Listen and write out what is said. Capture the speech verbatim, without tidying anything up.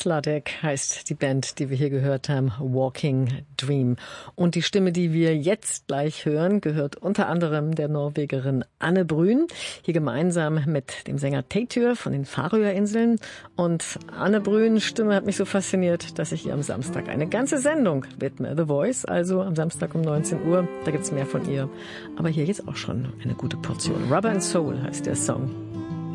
Sladek heißt die Band, die wir hier gehört haben, Walking Dream. Und die Stimme, die wir jetzt gleich hören, gehört unter anderem der Norwegerin Anne Brün, hier gemeinsam mit dem Sänger Teitur von den Färöerinseln. Und Anne Brüns Stimme hat mich so fasziniert, dass ich ihr am Samstag eine ganze Sendung widme. The Voice, also am Samstag um neunzehn Uhr, da gibt's mehr von ihr. Aber hier jetzt auch schon eine gute Portion. Rubber and Soul heißt der Song.